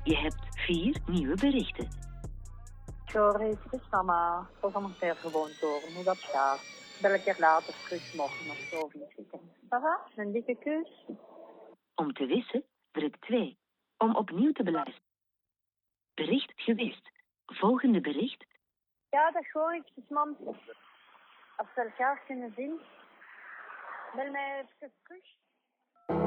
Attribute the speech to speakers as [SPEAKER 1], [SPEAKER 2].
[SPEAKER 1] Je hebt 4 nieuwe berichten.
[SPEAKER 2] Ik hoor eventjes mama. Ik zal nog gewoon horen hoe dat gaat. Bel ik er later terug morgen of zo. Ça va? Een dikke kus.
[SPEAKER 1] Om te wissen, druk 2. Om opnieuw te beluisteren. Bericht gewist. Volgende bericht.
[SPEAKER 2] Ja, dat hoor ik. Dus mam, als we elkaar kunnen zien, bel mij even terug.